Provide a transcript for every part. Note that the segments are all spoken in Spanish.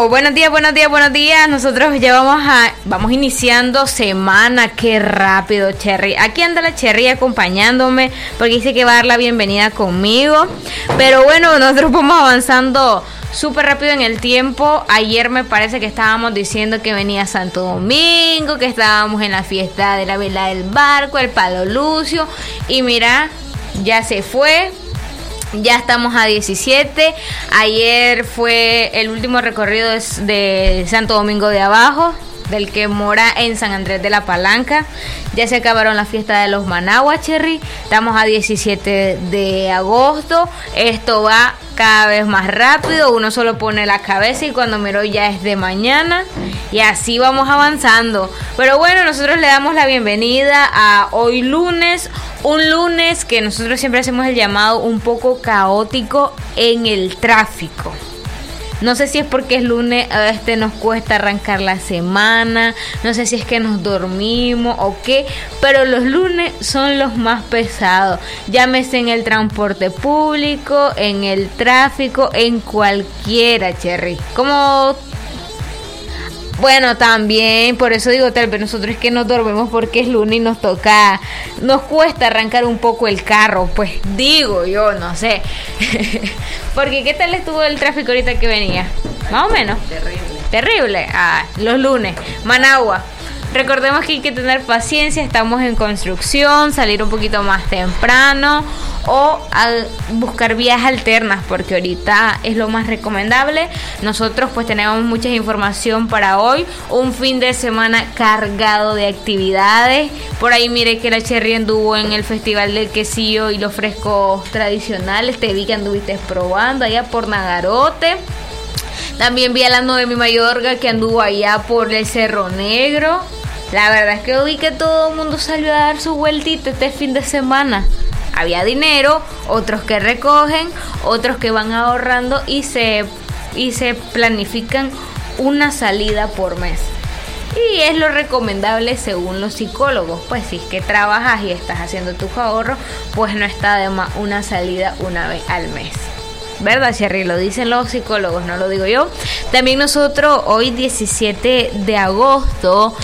Bueno, buenos días, buenos días, buenos días. Nosotros ya vamos iniciando semana. Qué rápido, Cherry. Aquí anda la Cherry acompañándome porque dice que va a dar la bienvenida conmigo. Pero bueno, nosotros vamos avanzando súper rápido en el tiempo. Ayer me parece que estábamos diciendo que venía Santo Domingo, que estábamos en la fiesta de la vela del barco, el Palo Lucio. Y mira, ya se fue. Ya estamos a 17. Ayer fue el último recorrido de Santo Domingo de Abajo, del que mora en San Andrés de la Palanca. Ya se acabaron la fiesta de los Managua, Cherry. Estamos a 17 de agosto. Esto va cada vez más rápido. Uno solo pone la cabeza y cuando miró ya es de mañana. Y así vamos avanzando. Pero bueno, nosotros le damos la bienvenida a hoy lunes. Un lunes que nosotros siempre hacemos el llamado un poco caótico en el tráfico. No sé si es porque es lunes, a veces nos cuesta arrancar la semana, no sé si es que nos dormimos o qué, pero los lunes son los más pesados. Llámese en el transporte público, en el tráfico, en cualquiera, Cherry. Como... Bueno, también, por eso digo, tal vez nosotros es que nos dormimos porque es lunes y nos cuesta arrancar un poco el carro, pues digo yo, no sé. Porque ¿qué tal estuvo el tráfico ahorita que venía? Más o menos. Terrible. Los lunes. Managua. Recordemos que hay que tener paciencia, estamos en construcción, salir un poquito más temprano o a buscar vías alternas porque ahorita es lo más recomendable. Nosotros pues tenemos mucha información para hoy, un fin de semana cargado de actividades. Por ahí mire que la Cherry anduvo en el Festival del Quesillo y los frescos tradicionales, te vi que anduviste probando allá por Nagarote. También vi a la Noemi Mayorga que anduvo allá por el Cerro Negro. La verdad es que vi que todo el mundo salió a dar su vueltita este fin de semana. Había dinero, otros que recogen, otros que van ahorrando y se planifican una salida por mes. Y es lo recomendable según los psicólogos. Pues si es que trabajas y estás haciendo tus ahorros, pues no está de más una salida una vez al mes. ¿Verdad, Cherry? Lo dicen los psicólogos, no lo digo yo. También nosotros hoy 17 de agosto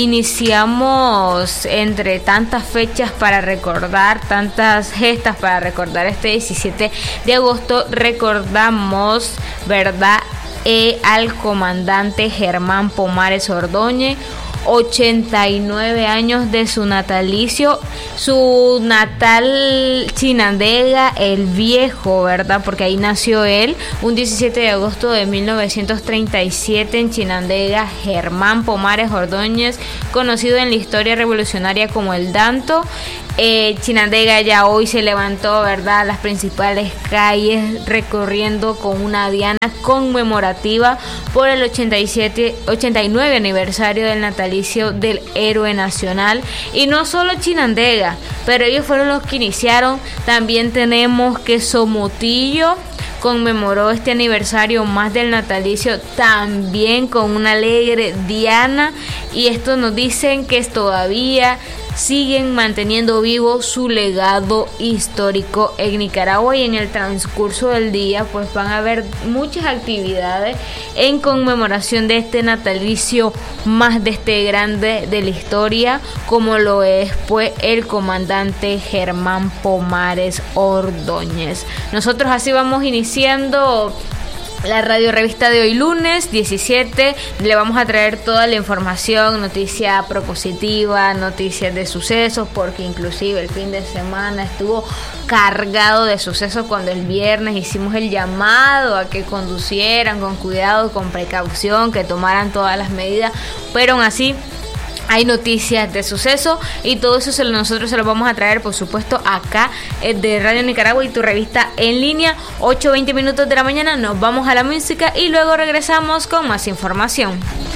iniciamos entre tantas fechas para recordar, tantas gestas para recordar este 17 de agosto. Recordamos, ¿verdad? Al comandante Germán Pomares Ordóñez. 89 años de su natalicio, su natal Chinandega el Viejo, ¿verdad? Porque ahí nació él, un 17 de agosto de 1937 en Chinandega. Germán Pomares Ordóñez, conocido en la historia revolucionaria como el Danto. Chinandega ya hoy se levantó, ¿verdad?, las principales calles recorriendo con una diana conmemorativa por el 89 aniversario del natalicio del héroe nacional. Y no solo Chinandega, pero ellos fueron los que iniciaron. También tenemos que Somotillo conmemoró este aniversario más del natalicio también con una alegre diana, y esto nos dicen que todavía siguen manteniendo vivo su legado histórico en Nicaragua. Y en el transcurso del día pues van a haber muchas actividades en conmemoración de este natalicio más de este grande de la historia, como lo es pues el comandante Germán Pomares Ordóñez. Nosotros así vamos iniciando la radio revista de hoy lunes 17. Le vamos a traer toda la información, noticia propositiva, noticias de sucesos, porque inclusive el fin de semana estuvo cargado de sucesos cuando el viernes hicimos el llamado a que conducieran con cuidado, con precaución, que tomaran todas las medidas, pero aún así hay noticias de suceso y todo eso nosotros se lo vamos a traer, por supuesto, acá de Radio Nicaragua y tu revista en línea. 8:20 de la mañana, nos vamos a la música y luego regresamos con más información.